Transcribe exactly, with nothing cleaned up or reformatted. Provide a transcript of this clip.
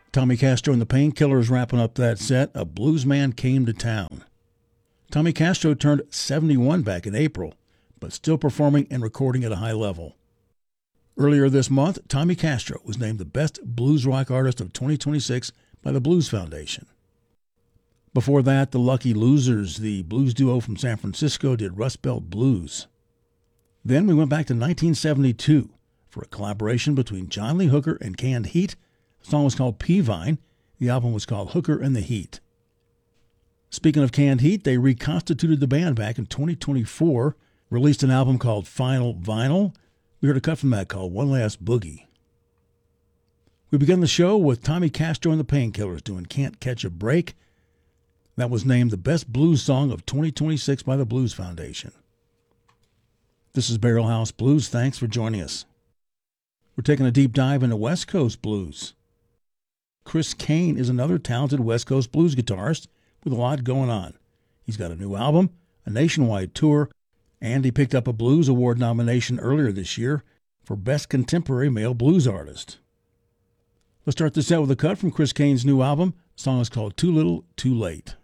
Tommy Castro and the Painkillers wrapping up that set, A Blues Man Came to Town. Tommy Castro turned seventy-one back in April, but still performing and recording at a high level. Earlier this month, Tommy Castro was named the Best Blues Rock Artist of twenty twenty-six by the Blues Foundation. Before that, the Lucky Losers, the blues duo from San Francisco, did Rust Belt Blues. Then we went back to nineteen seventy-two for a collaboration between John Lee Hooker and Canned Heat. The song was called Peavine. The album was called Hooker and the Heat. Speaking of Canned Heat, they reconstituted the band back in twenty twenty-four, released an album called Final Vinyl. We heard a cut from that called One Last Boogie. We began the show with Tommy Castro and the Painkillers doing Can't Catch a Break. That was named the Best Blues Song of twenty twenty-six by the Blues Foundation. This is Barrel House Blues. Thanks for joining us. We're taking a deep dive into West Coast blues. Chris Kane is another talented West Coast blues guitarist with a lot going on. He's got a new album, a nationwide tour, and he picked up a Blues Award nomination earlier this year for Best Contemporary Male Blues Artist. Let's start this out with a cut from Chris Kane's new album. The song is called Too Little, Too Late.